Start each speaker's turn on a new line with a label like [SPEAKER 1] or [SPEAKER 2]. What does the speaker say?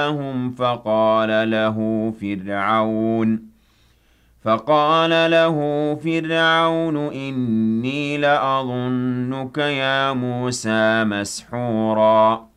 [SPEAKER 1] هم فقال له فرعون إني لأظنك يا موسى مسحورا